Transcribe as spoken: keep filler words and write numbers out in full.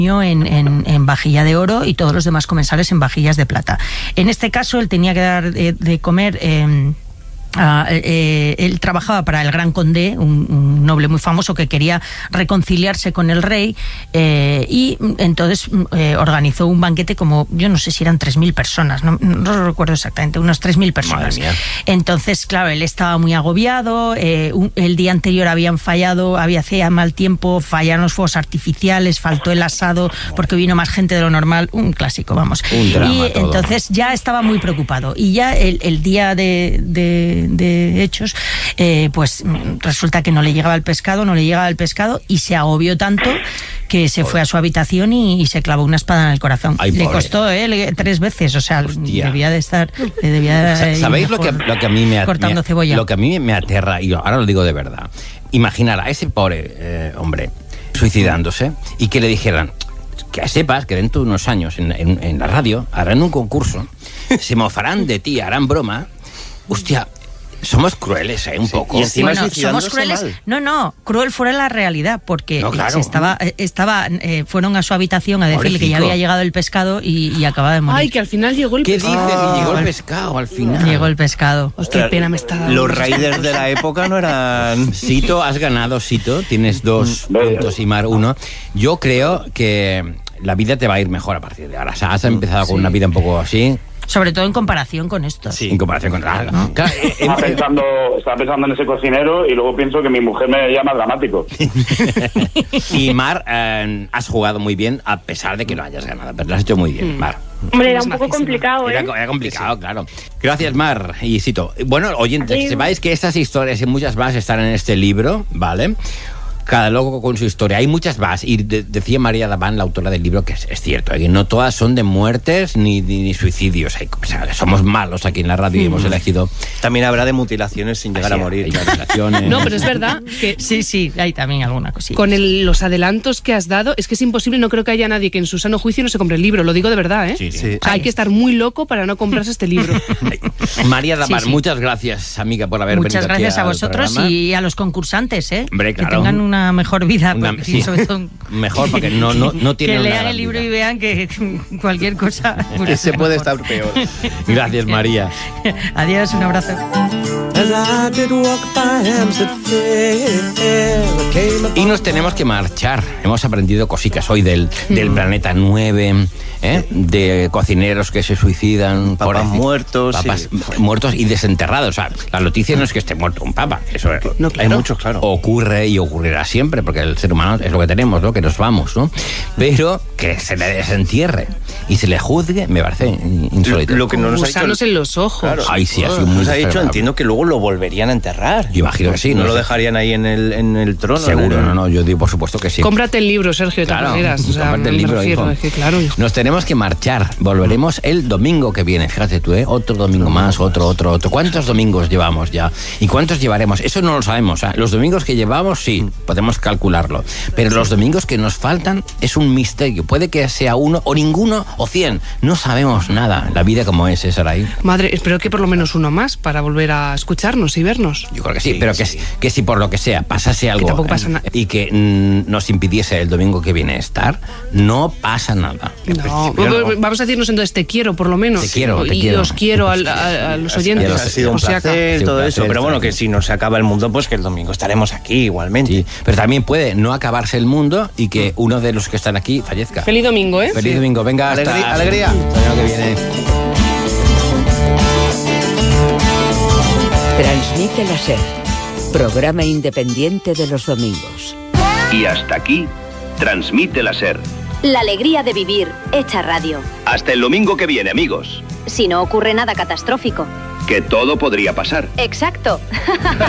En, en, en vajilla de oro y todos los demás comensales en vajillas de plata. En este caso, él tenía que dar de, de comer... Eh, Uh, eh, él trabajaba para el Gran Condé, un, un noble muy famoso que quería reconciliarse con el rey, eh, y entonces eh, organizó un banquete como, yo no sé si eran tres mil personas, no, no lo recuerdo exactamente, unas tres mil personas. Entonces, claro, él estaba muy agobiado, eh, un, el día anterior habían fallado, había hacía mal tiempo, fallaron los fuegos artificiales, faltó el asado porque vino más gente de lo normal, un clásico, vamos. Un drama y todo. Entonces ya estaba muy preocupado, y ya el, el día de, de de hechos, eh, pues resulta que no le llegaba el pescado, no le llegaba el pescado y se agobió tanto que se fue a su habitación y, y se clavó una espada en el corazón. Ay, le pobre. costó eh, le, tres veces, o sea, Hostia. debía de estar, le debía de, ¿Sabéis lo que, lo que a mí me, cortando me- cebolla? lo que a mí me aterra, y ahora lo digo de verdad? Imaginar a ese pobre eh, hombre suicidándose y que le dijeran, que sepas que dentro de unos años en, en, en la radio harán un concurso, se mofarán de ti, harán broma. Hostia, somos crueles, ¿eh? Un Sí, poco. y encima Bueno, suicidándose somos crueles. mal. No, no, cruel fuera la realidad, porque No, claro. se estaba, eh, estaba eh, fueron a su habitación a decirle que ya Pobrecito. había llegado el pescado y, y acababa de morir. Ay, que al final llegó el ¿Qué dices? pescado. Y llegó el pescado al final. Llegó el pescado. Hostia, qué pena me está dando. Los raiders de la época no eran... Sito, has ganado, Sito. Tienes dos puntos y Mar uno. Yo creo que la vida te va a ir mejor a partir de ahora. O sea, has empezado con una vida un poco así, Sobre todo en comparación con esto. en comparación con la... ¿no? Claro, eh, Estaba eh, pensando, estaba pensando en ese cocinero y luego pienso que mi mujer me llama dramático. y Mar, eh, has jugado muy bien a pesar de que no hayas ganado, pero lo has hecho muy bien, Mar. Hombre, era Es un poco majísima. complicado, ¿eh? Era, era complicado, claro. Gracias, Mar y Sito. Bueno, oyentes, que sepáis que estas historias y muchas más están en este libro, ¿vale? Cada loco con su historia. Hay muchas más. Y de- decía María Daván, la autora del libro, que es, es cierto, que no todas son de muertes ni, ni, ni suicidios. Hay, o sea, somos malos aquí en la radio y hemos elegido... También habrá de mutilaciones sin llegar a Así, morir. hay mutilaciones. No, pero es verdad que Sí, sí, hay también alguna cosilla. con el- los adelantos que has dado, es que es imposible, no creo que haya nadie que en su sano juicio no se compre el libro, lo digo de verdad, ¿eh? Sí, sí. Sí. O sea, hay que estar muy loco para no comprarse este libro. María Daván, Sí, sí. muchas gracias, amiga, por haber Muchas venido aquí gracias a al vosotros programa. y a los concursantes, ¿eh? Hombre, claro. Que tengan una mejor vida, Una- porque, sí. sobre todo, Mejor, porque no, no, no que tienen una lean gran el libro vida. y vean que cualquier cosa pues, Que se es puede mejor. estar peor. Gracias, María. Adiós, un abrazo. Y nos tenemos que marchar. Hemos aprendido cositas hoy del, del planeta nueve, ¿eh? De cocineros que se suicidan. Papas pobrecito. muertos, Papas sí. muertos y desenterrados. O sea, la noticia no es que esté muerto un papa. Eso No, Hay claro. muchos, claro. ocurre y ocurrirá siempre, porque el ser humano es lo que tenemos, ¿no? Que nos vamos, ¿no? Pero que se le desentierre y se le juzgue, me parece insólito. Lo, lo que no nos ha Gusanos dicho... en los ojos. Claro. Ay, sí, ha sido No muy nos ha dicho, desagradable. entiendo que luego lo volverían a enterrar. Yo imagino que sí, No, no lo sé. dejarían ahí en el, en el trono. Seguro, en el- no, no, yo digo por supuesto que sí. Cómprate el libro, Sergio, de todas Claro, maneras. O sea, cómprate el me libro, refiero, hijo. es que claro, hijo. Nos tenemos que marchar. Volveremos el domingo que viene. Fíjate tú, ¿eh? Otro domingo más, otro, otro, otro. ¿Cuántos domingos llevamos ya? ¿Y cuántos llevaremos? Eso no lo sabemos. ¿eh? Los domingos que llevamos, sí, podemos calcularlo. Pero los domingos que nos faltan es un misterio. Puede que sea uno o ninguno o cien. No sabemos nada. La vida como es, ¿eh, Saray? Madre, espero que por lo menos uno más para volver a escucharnos y vernos. Yo creo que sí, pero que, que si por lo que sea pasase algo tampoco pasa eh, nada. y que mm, nos impidiese el domingo que viene estar, no pasa nada. En No, principio, no. vamos a decirnos entonces te quiero, por lo menos. Te quiero, te y quiero. os quiero al- a, a los oyentes. Ya lo Ha sé. sido un O sea, placer, Sí, un todo placer eso. Pero estar bueno, aquí. que si no se acaba el mundo, pues que el domingo estaremos aquí igualmente. Sí, pero también puede no acabarse el mundo y que uno de los que están aquí fallezca. Feliz domingo, ¿eh? Feliz domingo, venga, hasta Alegría, alegría. hasta el año que viene. Transmite la SER, programa independiente de los domingos. Y hasta aquí, Transmite la SER. La alegría de vivir, hecha radio. Hasta el domingo que viene, amigos. Si no ocurre nada catastrófico. Que todo podría pasar. Exacto.